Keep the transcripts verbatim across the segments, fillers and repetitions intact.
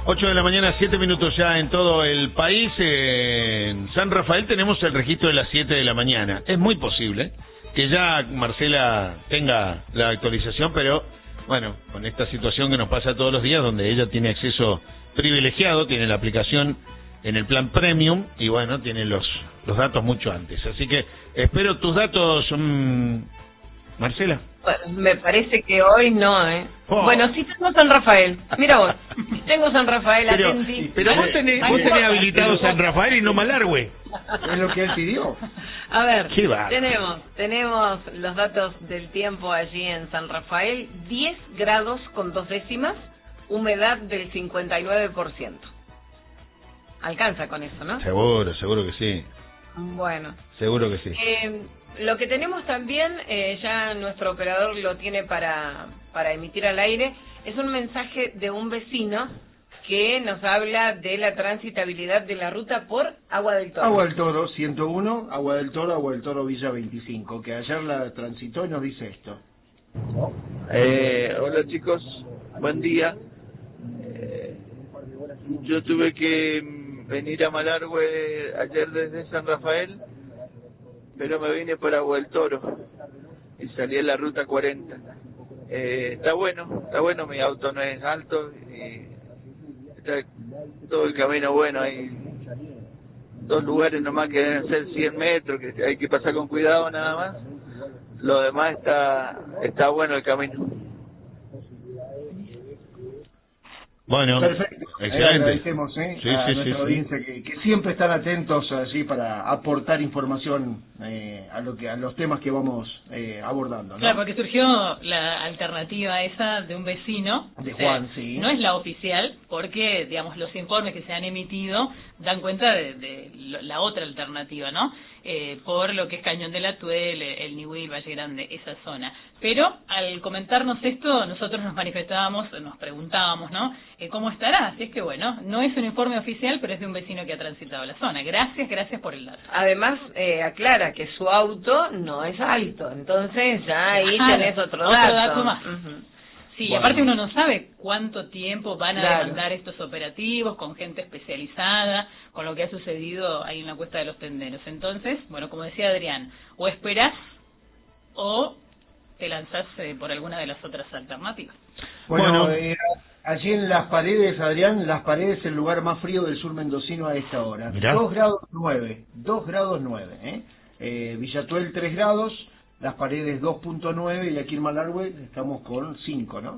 ocho de la mañana, siete minutos ya en todo el país. En San Rafael tenemos el registro de las siete de la mañana. Es muy posible que ya Marcela tenga la actualización, pero bueno, con esta situación que nos pasa todos los días, donde ella tiene acceso privilegiado, tiene la aplicación en el plan premium y bueno, tiene los los datos mucho antes. Así que espero tus datos, mmm, Marcela. Bueno, me parece que hoy no, ¿eh? Oh. Bueno, sí tengo San Rafael. Mira vos, tengo San Rafael, Pero, atenti. pero vos tenés, vos tenés habilitado San Rafael y no Malargüe. Es lo que él pidió. A ver, Qué bárbaro. tenemos tenemos los datos del tiempo allí en San Rafael. diez grados con dos décimas, humedad del cincuenta y nueve por ciento. Alcanza con eso, ¿no? Seguro, seguro que sí. Bueno. Seguro que sí. Eh, lo que tenemos también, eh, ya nuestro operador lo tiene para, para emitir al aire, es un mensaje de un vecino que nos habla de la transitabilidad de la ruta por Agua del Toro. Agua del Toro, ciento uno, Agua del Toro, Agua del Toro, Villa veinticinco, que ayer la transitó y nos dice esto. Eh, hola chicos, buen día. Eh, yo tuve que mm, venir a Malargüe ayer desde San Rafael, pero me vine por Agua del Toro y salí en la ruta cuarenta. Eh, está bueno, está bueno, mi auto no es alto y está todo el camino bueno. Hay dos lugares nomás que deben ser cien metros, que hay que pasar con cuidado nada más. Lo demás está está bueno el camino. Bueno, perfecto. excelente. Eh, agradecemos ¿eh? Sí, a sí, nuestra sí, audiencia sí. que, que siempre están atentos allí para aportar información eh, a lo que a los temas que vamos eh, abordando, ¿no? Claro, porque surgió la alternativa esa de un vecino. De o sea, Juan, sí. No es la oficial, porque, digamos, los informes que se han emitido dan cuenta de, de la otra alternativa, ¿no? Eh, por lo que es Cañón de la Tuel, el Niwil, Valle Grande, esa zona. Pero al comentarnos esto, nosotros nos manifestábamos, nos preguntábamos, ¿no? Eh, ¿Cómo estará? Así es que, bueno, no es un informe oficial, pero es de un vecino que ha transitado la zona. Gracias, gracias por el dato. Además, eh, aclara que su auto no es alto, entonces ya ahí Claro, tenés otro otro dato. dato más. Uh-huh. Sí, Bueno. y aparte uno no sabe cuánto tiempo van a Claro. demandar estos operativos con gente especializada, con lo que ha sucedido ahí en la Cuesta de los Tenderos. Entonces, bueno, como decía Adrián, o esperás o te lanzás eh, por alguna de las otras alternativas. Bueno, Bueno. eh, allí en Las Paredes, Adrián, Las Paredes es el lugar más frío del sur mendocino a esta hora. Mirá. dos grados nueve, dos grados nueve, ¿eh? eh Villatuel tres grados, Las Paredes dos punto nueve y aquí en Malargüe estamos con cinco, ¿no?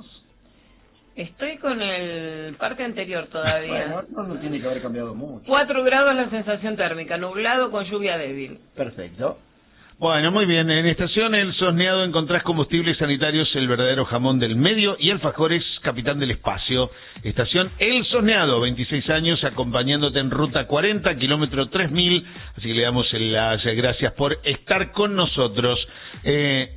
Estoy con el parte anterior todavía. Bueno, no, no tiene que haber cambiado mucho. cuatro grados la sensación térmica, nublado con lluvia débil. Perfecto. Bueno, muy bien. En Estación El Sosneado encontrás combustibles sanitarios, el verdadero jamón del medio, y alfajores, capitán del espacio. Estación El Sosneado, veintiséis años, acompañándote en ruta cuarenta, kilómetro tres mil. Así que le damos las gracias por estar con nosotros. Eh,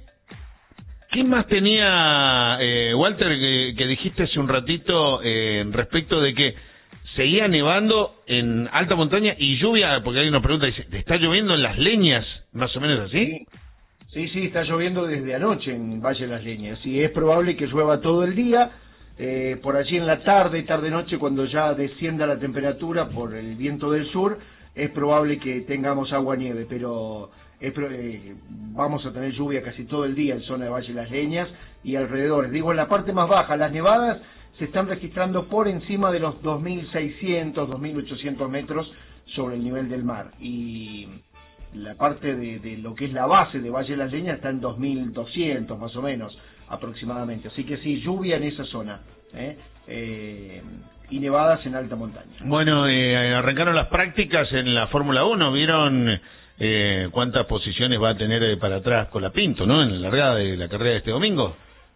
¿Qué más tenía, eh, Walter, que, que dijiste hace un ratito eh, respecto de que seguía nevando en alta montaña y lluvia? Porque hay una pregunta, dice, ¿está lloviendo en Las Leñas? Más o menos así. Sí, sí, sí, está lloviendo desde anoche en Valle de las Leñas y es probable que llueva todo el día. Eh, por allí en la tarde, tarde-noche, cuando ya descienda la temperatura por el viento del sur, es probable que tengamos agua-nieve, pero es, eh, vamos a tener lluvia casi todo el día en zona de Valle de las Leñas y alrededores. Digo, en la parte más baja, las nevadas se están registrando por encima de los dos mil seiscientos, dos mil ochocientos metros sobre el nivel del mar. Y la parte de, de lo que es la base de Valle de las Leñas está en dos mil doscientos más o menos aproximadamente. Así que sí, lluvia en esa zona. ¿eh? Eh, y nevadas en alta montaña. Bueno, eh, arrancaron las prácticas en la Fórmula uno, ¿vieron eh, cuántas posiciones va a tener eh, para atrás Colapinto, ¿no? En la largada de la carrera de este domingo.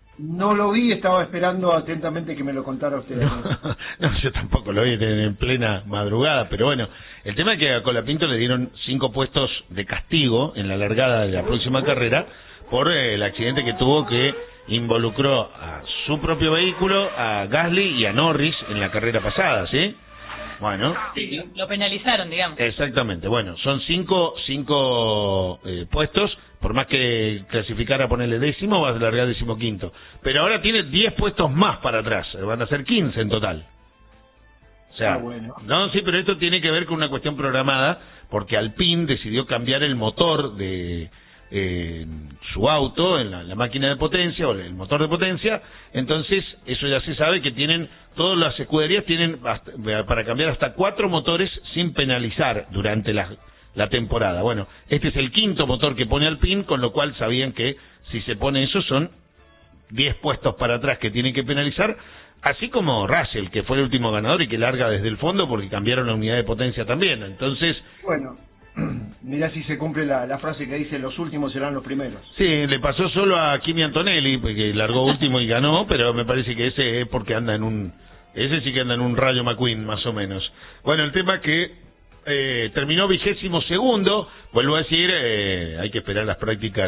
No lo vi, estaba esperando atentamente que me lo contara usted. No, no, yo tampoco lo vi en plena madrugada, pero bueno, el tema es que a Colapinto le dieron cinco puestos de castigo en la largada de la próxima carrera por eh, el accidente que tuvo, que involucró a su propio vehículo, a Gasly y a Norris en la carrera pasada, ¿sí? Bueno. Sí, lo penalizaron, digamos. Exactamente, bueno, son cinco, cinco eh, puestos, por más que clasificara a ponerle décimo, va a largar decimoquinto. Pero ahora tiene diez puestos más para atrás, van a ser quince en total. O sea, ah, bueno. no, sí, pero esto tiene que ver con una cuestión programada, porque Alpine decidió cambiar el motor de eh, su auto, en la, la máquina de potencia, o el motor de potencia. Entonces, eso ya se sabe que tienen, todas las escuderías tienen hasta, para cambiar hasta cuatro motores sin penalizar durante la, la temporada. Bueno, este es el quinto motor que pone Alpine, con lo cual sabían que si se pone eso son diez puestos para atrás que tienen que penalizar. Así como Russell, que fue el último ganador y que larga desde el fondo porque cambiaron la unidad de potencia también. Entonces, bueno, mirá si se cumple la, la frase que dice: los últimos serán los primeros. sí, le pasó solo a Kimi Antonelli, que largó último y ganó, pero me parece que ese es porque anda en un... Ese sí que anda en un Rayo McQueen, más o menos. Bueno, el tema que eh, terminó vigésimo segundo, vuelvo a decir, eh, hay que esperar las prácticas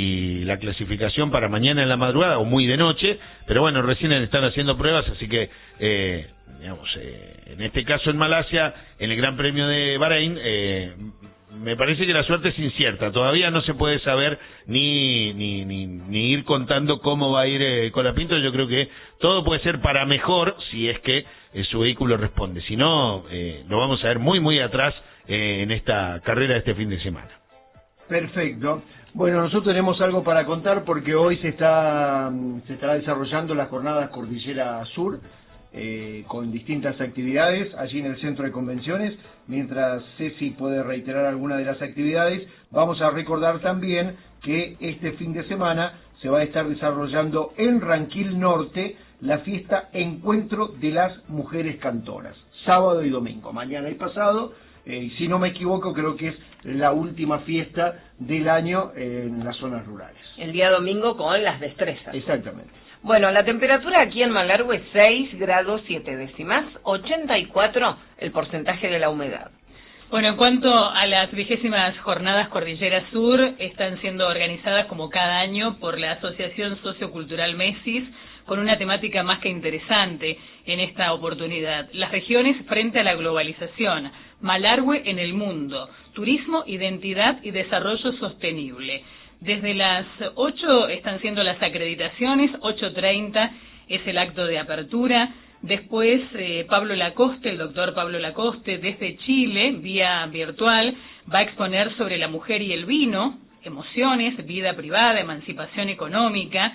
y la clasificación para mañana en la madrugada o muy de noche, pero bueno, recién están haciendo pruebas, así que, eh, digamos, eh, en este caso en Malasia, en el Gran Premio de Bahrein, eh, me parece que la suerte es incierta, todavía no se puede saber ni ni, ni, ni ir contando cómo va a ir eh, Colapinto. Yo creo que todo puede ser para mejor si es que eh, su vehículo responde, si no, eh, lo vamos a ver muy muy atrás eh, en esta carrera de este fin de semana. Perfecto. Bueno, nosotros tenemos algo para contar porque hoy se está se estará desarrollando las jornadas Cordillera Sur, eh, con distintas actividades allí en el centro de convenciones. Mientras Ceci puede reiterar alguna de las actividades, vamos a recordar también que este fin de semana se va a estar desarrollando en Ranquil Norte la fiesta Encuentro de las Mujeres Cantoras, sábado y domingo, mañana y pasado. Eh, y si no me equivoco, creo que es la última fiesta del año en las zonas rurales. El día domingo con las destrezas. Exactamente. Bueno, la temperatura aquí en Malargüe es seis grados siete décimas, ochenta y cuatro el porcentaje de la humedad. Bueno, en cuanto a las vigésimas jornadas Cordillera Sur, están siendo organizadas como cada año por la Asociación Sociocultural Mesis, con una temática más que interesante en esta oportunidad: las regiones frente a la globalización, Malargüe en el mundo, turismo, identidad y desarrollo sostenible. Desde las ocho están siendo las acreditaciones, ocho treinta es el acto de apertura. Después eh, Pablo Lacoste, el doctor Pablo Lacoste, desde Chile, vía virtual, va a exponer sobre la mujer y el vino, emociones, vida privada, emancipación económica.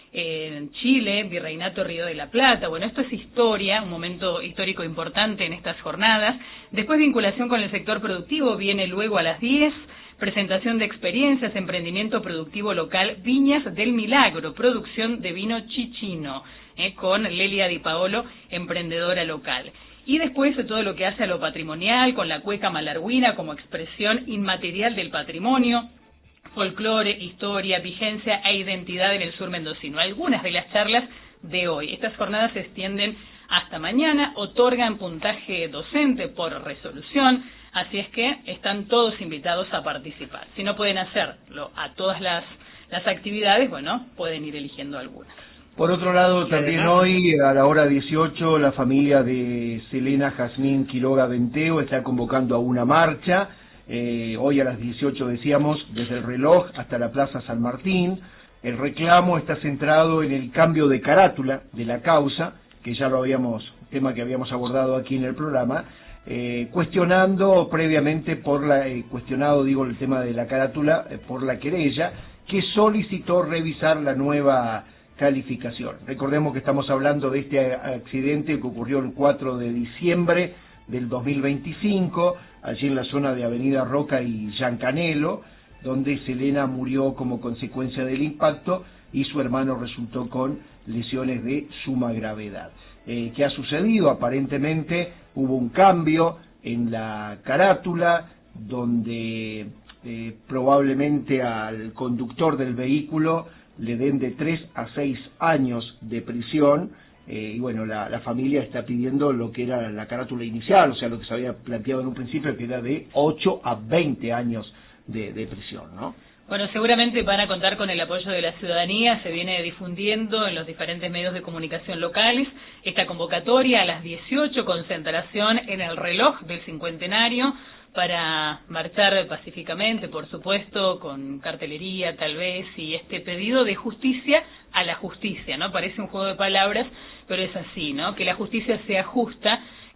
En Chile, Virreinato Río de la Plata. Bueno, esto es historia, un momento histórico importante en estas jornadas. Después, vinculación con el sector productivo, viene luego a las diez, presentación de experiencias, emprendimiento productivo local, Viñas del Milagro, producción de vino chichino, eh, con Lelia Di Paolo, emprendedora local. Y después de todo lo que hace a lo patrimonial, con la cueca malarguina como expresión inmaterial del patrimonio, folclore, historia, vigencia e identidad en el sur mendocino. Algunas de las charlas de hoy. Estas jornadas se extienden hasta mañana, otorgan puntaje docente por resolución, así es que están todos invitados a participar. Si no pueden hacerlo a todas las, las actividades, bueno, pueden ir eligiendo algunas. Por otro lado, también hoy, a la hora dieciocho, la familia de Selena Jazmín Quiroga Venteo está convocando a una marcha. Eh, hoy a las dieciocho, decíamos, desde el reloj hasta la Plaza San Martín. El reclamo está centrado en el cambio de carátula de la causa, que ya lo habíamos, tema que habíamos abordado aquí en el programa, eh, cuestionando previamente por la, eh, cuestionado, digo, el tema de la carátula eh, por la querella, que solicitó revisar la nueva calificación. Recordemos que estamos hablando de este accidente que ocurrió el cuatro de diciembre del dos mil veinticinco, allí en la zona de Avenida Roca y Giancanelo, donde Selena murió como consecuencia del impacto y su hermano resultó con lesiones de suma gravedad. Eh, ¿Qué ha sucedido? Aparentemente hubo un cambio en la carátula, donde eh, probablemente al conductor del vehículo le den de tres a seis años de prisión. Eh, y bueno, la, la familia está pidiendo lo que era la carátula inicial, o sea, lo que se había planteado en un principio, que era de ocho a veinte años de, de prisión, ¿no? Bueno, seguramente van a contar con el apoyo de la ciudadanía. Se viene difundiendo en los diferentes medios de comunicación locales esta convocatoria a las dieciocho, concentración en el reloj del cincuentenario, para marchar pacíficamente, por supuesto, con cartelería tal vez, y este pedido de justicia a la justicia, ¿no? Parece un juego de palabras, pero es así, ¿no? Que la justicia sea justa,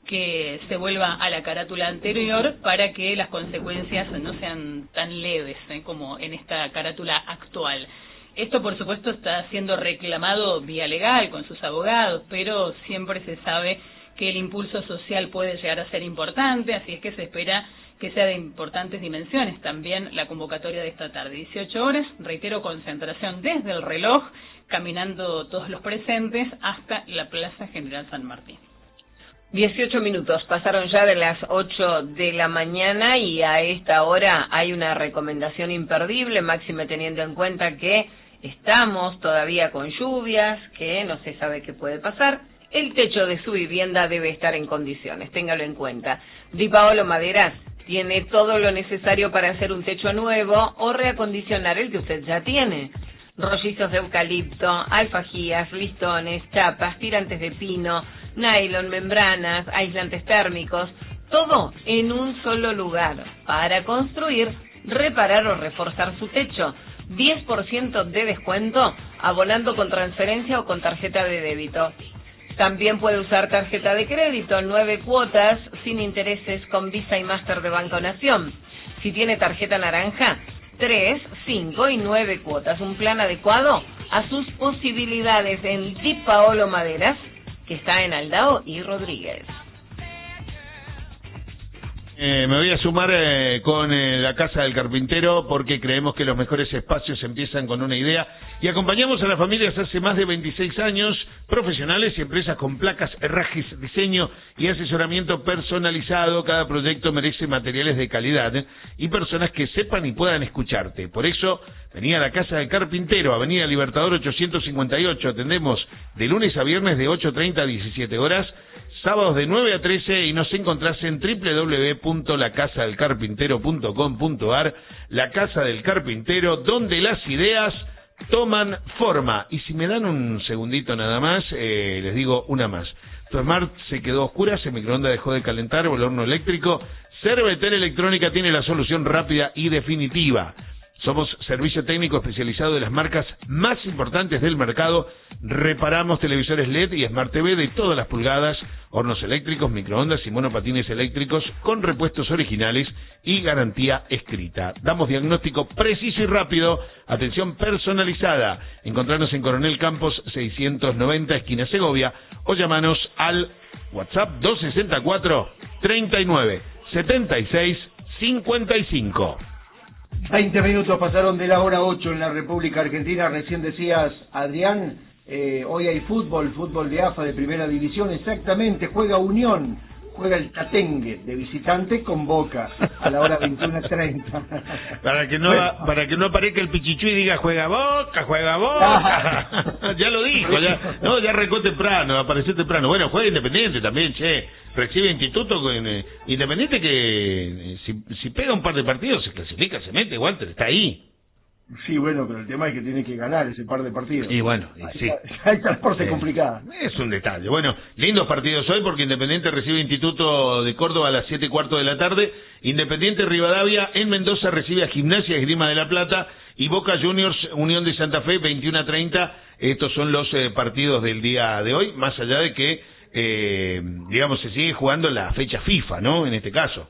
que se vuelva a la carátula anterior para que las consecuencias no sean tan leves ¿eh? como en esta carátula actual. Esto, por supuesto, está siendo reclamado vía legal con sus abogados, pero siempre se sabe que el impulso social puede llegar a ser importante, así es que se espera que sea de importantes dimensiones también la convocatoria de esta tarde. dieciocho horas, reitero, concentración desde el reloj, caminando todos los presentes hasta la Plaza General San Martín. dieciocho minutos, pasaron ya de las ocho de la mañana y a esta hora hay una recomendación imperdible, máxime teniendo en cuenta que estamos todavía con lluvias, que no se sabe qué puede pasar. El techo de su vivienda debe estar en condiciones, téngalo en cuenta. Di Paolo Maderas tiene todo lo necesario para hacer un techo nuevo o reacondicionar el que usted ya tiene. Rollizos de eucalipto, alfajías, listones, chapas, tirantes de pino, nylon, membranas, aislantes térmicos, todo en un solo lugar para construir, reparar o reforzar su techo. diez por ciento de descuento abonando con transferencia o con tarjeta de débito. También puede usar tarjeta de crédito, nueve cuotas, sin intereses con Visa y Master de Banco Nación. Si tiene tarjeta naranja, tres, cinco y nueve cuotas. Un plan adecuado a sus posibilidades en Di Paolo Maderas, que está en Aldao y Rodríguez. Eh, me voy a sumar eh, con eh, la Casa del Carpintero porque creemos que los mejores espacios empiezan con una idea y acompañamos a las familias hace más de veintiséis años, profesionales y empresas con placas, herrajes, diseño y asesoramiento personalizado. Cada proyecto merece materiales de calidad ¿eh? y personas que sepan y puedan escucharte. Por eso, vení a la Casa del Carpintero, Avenida Libertador ochocientos cincuenta y ocho, atendemos de lunes a viernes de ocho treinta a diecisiete horas, sábados de nueve a trece y nos encontrás en doble u doble u doble u punto la casa del carpintero punto com punto a r, La Casa del Carpintero, donde las ideas toman forma. Y si me dan un segundito nada más, eh, les digo una más. Tu Smart se quedó oscura, el microondas dejó de calentar, o el horno eléctrico. Cervetel Electrónica tiene la solución rápida y definitiva. Somos servicio técnico especializado de las marcas más importantes del mercado. Reparamos televisores L E D y Smart T V de todas las pulgadas, hornos eléctricos, microondas y monopatines eléctricos con repuestos originales y garantía escrita. Damos diagnóstico preciso y rápido, atención personalizada. Encontrarnos en Coronel Campos seiscientos noventa, esquina Segovia, o llamanos al WhatsApp dos sesenta y cuatro, treinta y nueve, setenta y seis, cincuenta y cinco. veinte minutos pasaron de la hora ocho en la República Argentina. Recién decías, Adrián, eh, hoy hay fútbol, fútbol de A F A de primera división. Exactamente, juega Unión, juega el Tatengue de visitante con Boca a la hora veintiuno treinta. Para que no bueno. para que no aparezca el Pichichu y diga juega Boca, juega Boca. Ya lo dijo, ya no, ya arrancó temprano, apareció temprano. Bueno, juega Independiente también, che. Recibe Instituto con eh, Independiente que eh, si, si pega un par de partidos se clasifica, se mete, Walter, está ahí. Sí, bueno, pero el tema es que tiene que ganar ese par de partidos. Y bueno, y sí. Hay transporte eh, complicada. Es un detalle. Bueno, lindos partidos hoy porque Independiente recibe Instituto de Córdoba a las siete y cuarto de la tarde. Independiente Rivadavia en Mendoza recibe a Gimnasia Esgrima de la Plata. Y Boca Juniors Unión de Santa Fe, veintiuno a treinta. Estos son los eh, partidos del día de hoy, más allá de que, eh, digamos, se sigue jugando la fecha FIFA, ¿no? En este caso.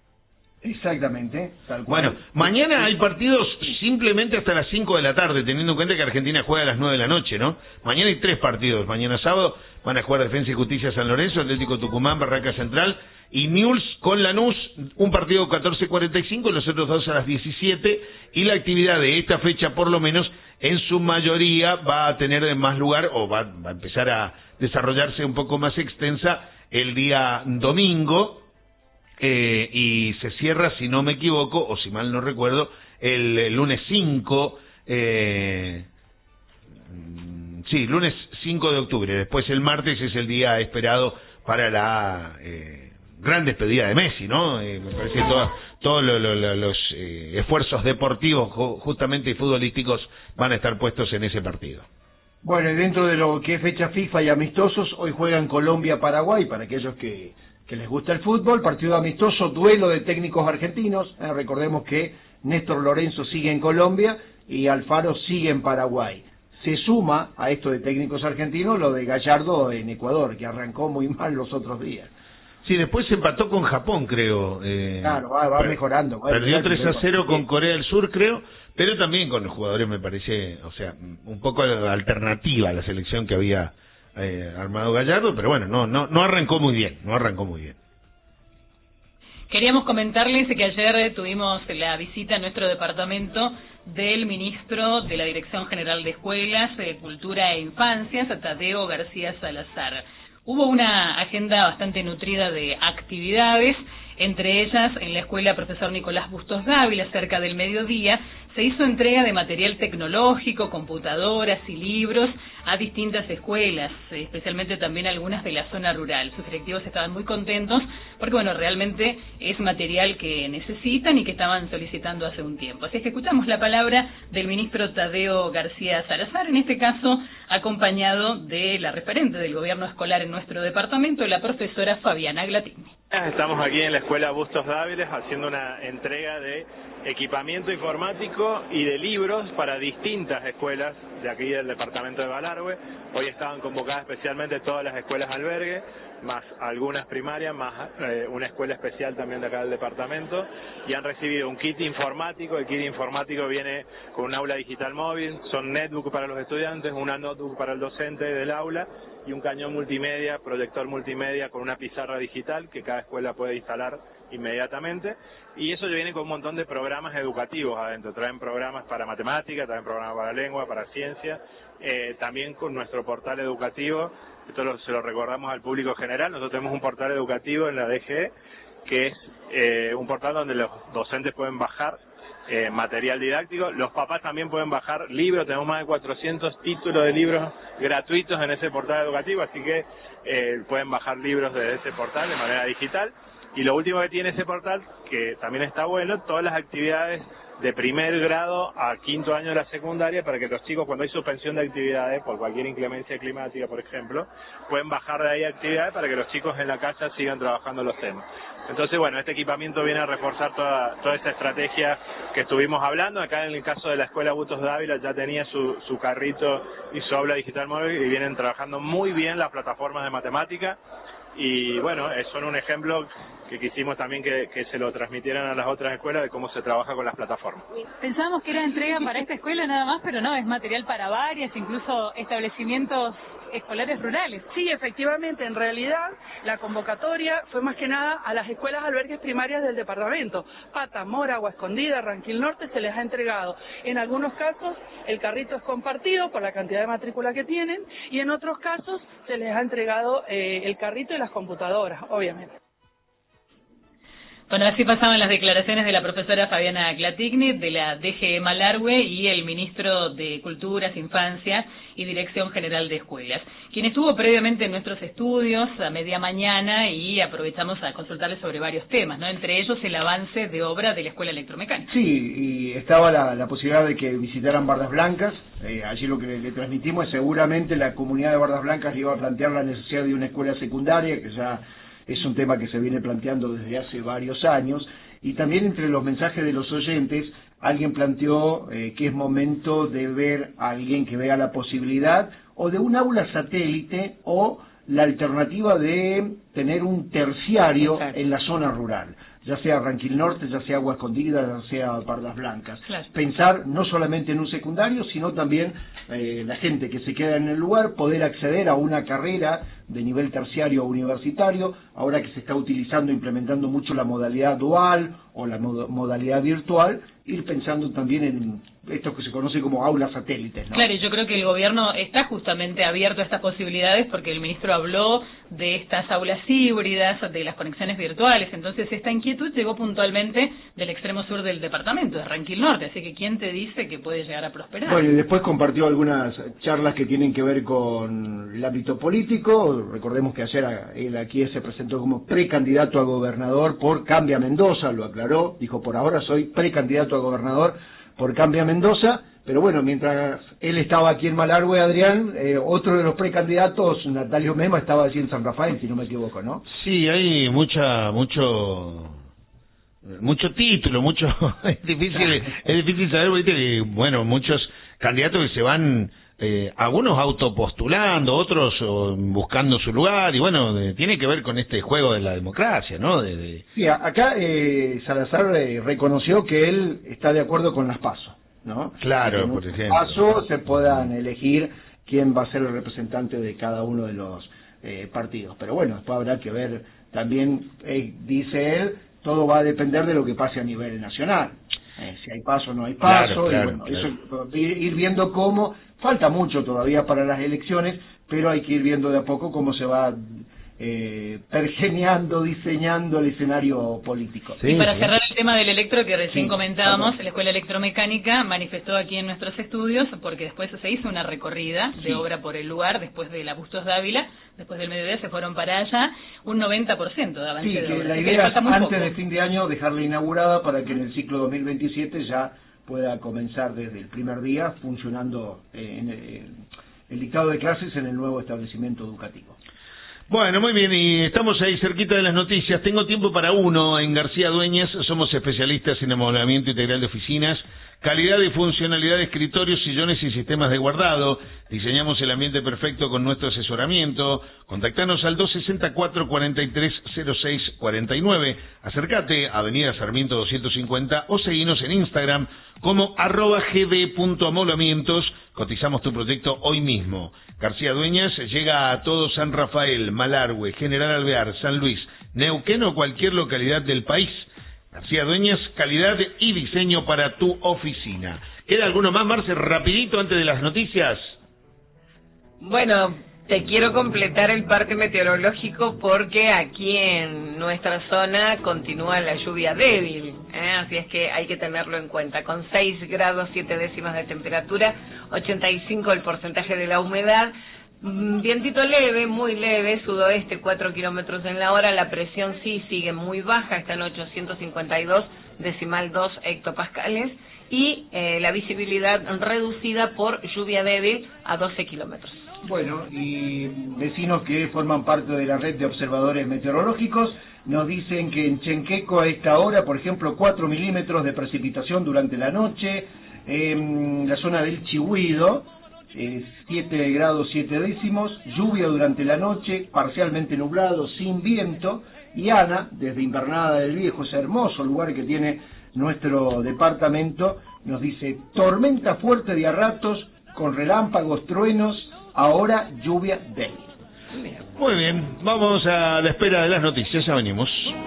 Exactamente, tal cual. Bueno, mañana hay partidos simplemente hasta las cinco de la tarde, teniendo en cuenta que Argentina juega a las nueve de la noche, ¿no? Mañana hay tres partidos. Mañana sábado van a jugar Defensa y Justicia San Lorenzo, Atlético Tucumán, Barraca Central y Newell's con Lanús, un partido catorce cuarenta y cinco, los otros dos a las diecisiete, y la actividad de esta fecha, por lo menos, en su mayoría va a tener más lugar, o va, va a empezar a desarrollarse un poco más extensa el día domingo, Eh, y se cierra, si no me equivoco, o si mal no recuerdo, el, el lunes cinco, eh, sí, lunes cinco de octubre. Después el martes es el día esperado para la eh, gran despedida de Messi, ¿no? Eh, me parece que todos todo lo, lo, lo, los eh, esfuerzos deportivos ju justamente y futbolísticos van a estar puestos en ese partido. Bueno, y dentro de lo que es fecha FIFA y amistosos, hoy juegan Colombia-Paraguay, para aquellos que que les gusta el fútbol, partido amistoso, duelo de técnicos argentinos. Eh, recordemos que Néstor Lorenzo sigue en Colombia y Alfaro sigue en Paraguay. Se suma a esto de técnicos argentinos lo de Gallardo en Ecuador, que arrancó muy mal los otros días. Sí, después se empató con Japón, creo. Eh, claro, va, va mejorando. Va perdió mejorando, tres a cero con Corea del Sur, creo, pero también con los jugadores me parece, o sea, un poco alternativa a la selección que había eh, armado Gallardo, pero bueno, no, no, no arrancó muy bien, no arrancó muy bien. Queríamos comentarles que ayer tuvimos la visita a nuestro departamento del ministro de la Dirección General de Escuelas, eh, Cultura e Infancias, Tadeo García Salazar. Hubo una agenda bastante nutrida de actividades, entre ellas en la escuela Profesor Nicolás Bustos Dávila, cerca del mediodía, se hizo entrega de material tecnológico, computadoras y libros a distintas escuelas, especialmente también algunas de la zona rural. Sus directivos estaban muy contentos porque, bueno, realmente es material que necesitan y que estaban solicitando hace un tiempo. Así que escuchamos la palabra del ministro Tadeo García Salazar, en este caso acompañado de la referente del gobierno escolar en nuestro departamento, la profesora Fabiana Glatigni. Estamos aquí en la escuela Bustos Dávila haciendo una entrega de equipamiento informático y de libros para distintas escuelas de aquí del departamento de Malargüe. Hoy estaban convocadas especialmente todas las escuelas albergue, más algunas primarias, más eh, una escuela especial también de acá del departamento, y han recibido un kit informático. El kit informático viene con un aula digital móvil, son netbook para los estudiantes, una notebook para el docente del aula y un cañón multimedia, proyector multimedia con una pizarra digital que cada escuela puede instalar inmediatamente, y eso viene con un montón de programas educativos adentro. Traen programas para matemática, traen programas para lengua, para ciencia, eh, también con nuestro portal educativo. Esto lo, se lo recordamos al público general. Nosotros tenemos un portal educativo en la D G E que es eh, un portal donde los docentes pueden bajar eh, material didáctico. Los papás también pueden bajar libros. Tenemos más de cuatrocientos títulos de libros gratuitos en ese portal educativo, así que eh, pueden bajar libros desde ese portal de manera digital. Y lo último que tiene ese portal, que también está bueno, todas las actividades de primer grado a quinto año de la secundaria, para que los chicos, cuando hay suspensión de actividades por cualquier inclemencia climática, por ejemplo, pueden bajar de ahí actividades para que los chicos en la casa sigan trabajando los temas. Entonces, bueno, este equipamiento viene a reforzar toda, toda esa estrategia que estuvimos hablando. Acá en el caso de la escuela Bustos Dávila ya tenía su, su carrito y su aula digital móvil, y vienen trabajando muy bien las plataformas de matemática. Y bueno, son un ejemplo que quisimos también que, que se lo transmitieran a las otras escuelas de cómo se trabaja con las plataformas. Pensábamos que era entrega para esta escuela nada más, pero no, es material para varias, incluso establecimientos escolares rurales. Sí, efectivamente, en realidad la convocatoria fue más que nada a las escuelas albergues primarias del departamento. Pata, Mora, Agua Escondida, Ranquil Norte se les ha entregado. En algunos casos el carrito es compartido por la cantidad de matrícula que tienen, y en otros casos se les ha entregado eh, el carrito y las computadoras, obviamente. Bueno, así pasaban las declaraciones de la profesora Fabiana Glatigni, de la D G E Malargüe, y el ministro de Culturas, Infancias y Dirección General de Escuelas, quien estuvo previamente en nuestros estudios a media mañana, y aprovechamos a consultarle sobre varios temas, ¿no? Entre ellos el avance de obra de la Escuela Electromecánica. Sí, y estaba la, la posibilidad de que visitaran Bardas Blancas. Eh, allí lo que le, le transmitimos es seguramente la comunidad de Bardas Blancas iba a plantear la necesidad de una escuela secundaria, que ya es un tema que se viene planteando desde hace varios años. Y también entre los mensajes de los oyentes, alguien planteó eh, que es momento de ver a alguien que vea la posibilidad o de un aula satélite o la alternativa de tener un terciario Exacto. en la zona rural, ya sea Ranquil Norte, ya sea Agua Escondida, ya sea Bardas Blancas. Claro. Pensar no solamente en un secundario, sino también eh, la gente que se queda en el lugar, poder acceder a una carrera de nivel terciario o universitario, ahora que se está utilizando, implementando mucho la modalidad dual o la mod modalidad virtual, ir pensando también en esto que se conoce como aulas satélites, ¿no? Claro, y yo creo que el gobierno está justamente abierto a estas posibilidades, porque el ministro habló de estas aulas híbridas, de las conexiones virtuales. Entonces esta inquietud llegó puntualmente del extremo sur del departamento, de Ranquil Norte, así que ¿quién te dice que puede llegar a prosperar? Bueno, y después compartió algunas charlas que tienen que ver con el ámbito político. Recordemos que ayer él aquí se presentó como precandidato a gobernador por Cambia Mendoza, lo aclaró, dijo: por ahora soy precandidato a gobernador por Cambia Mendoza. Pero bueno, mientras él estaba aquí en Malargüe, Adrián, eh, otro de los precandidatos, Natalio Mema, estaba allí en San Rafael, si no me equivoco, ¿no? Sí, hay mucha, mucho, mucho título, mucho, es difícil, es difícil saber, ¿viste? Que, bueno, muchos candidatos que se van eh, algunos autopostulando, otros oh, buscando su lugar, y bueno, de, tiene que ver con este juego de la democracia, ¿no? De, de... Sí, acá eh, Salazar eh, reconoció que él está de acuerdo con las PASO, ¿no? Claro, que por en ejemplo. PASO se puedan elegir quién va a ser el representante de cada uno de los eh, partidos. Pero bueno, después habrá que ver también, eh, dice él, todo va a depender de lo que pase a nivel nacional. Eh, si hay paso o no hay paso, Claro, claro, y bueno, claro. eso, ir, ir viendo cómo, falta mucho todavía para las elecciones, pero hay que ir viendo de a poco cómo se va eh, pergeneando, diseñando el escenario político. Sí, y para sí. cerrar el tema del electro que recién Sí, comentábamos, perdón. la Escuela Electromecánica manifestó aquí en nuestros estudios, porque después se hizo una recorrida de Sí. obra por el lugar, después de la Bustos Dávila, después del mediodía se fueron para allá, un noventa por ciento de avance Sí, de que obra. la Así que idea le es falta muy antes poco. de fin de año dejarla inaugurada para que en el ciclo dos mil veintisiete ya pueda comenzar desde el primer día funcionando eh, en el, el dictado de clases en el nuevo establecimiento educativo. Bueno, muy bien, y estamos ahí cerquita de las noticias. Tengo tiempo para uno. En García Dueñas somos especialistas en amoblamiento integral de oficinas, calidad y funcionalidad de escritorios, sillones y sistemas de guardado. Diseñamos el ambiente perfecto con nuestro asesoramiento. Contactanos al dos sesenta y cuatro, cuarenta y tres cero seis cuarenta y nueve. Acércate a Avenida Sarmiento doscientos cincuenta o seguinos en Instagram como arroba gd.amoblamientos. Cotizamos tu proyecto hoy mismo. García Dueñas llega a todo San Rafael, Malargüe, General Alvear, San Luis, Neuquén o cualquier localidad del país. García Dueñas, calidad y diseño para tu oficina. ¿Queda alguno más, Marce, rapidito antes de las noticias? Bueno, te quiero completar el parte meteorológico porque aquí en nuestra zona continúa la lluvia débil, ¿eh? Así es que hay que tenerlo en cuenta. Con seis grados siete décimas de temperatura, ochenta y cinco el porcentaje de la humedad, vientito leve, muy leve, sudoeste cuatro kilómetros en la hora, la presión sí sigue muy baja, está en ochocientos cincuenta y dos decimal dos hectopascales y eh, la visibilidad reducida por lluvia débil a doce kilómetros. Bueno, y vecinos que forman parte de la red de observadores meteorológicos nos dicen que en Chenqueco a esta hora, por ejemplo, cuatro milímetros de precipitación durante la noche, en la zona del Chihuido, eh, siete grados siete décimos, lluvia durante la noche, parcialmente nublado, sin viento, y Ana, desde Invernada del Viejo, ese hermoso lugar que tiene nuestro departamento, nos dice tormenta fuerte de a ratos, con relámpagos, truenos, ahora lluvia débil. Muy bien, vamos a la espera de las noticias, ya venimos.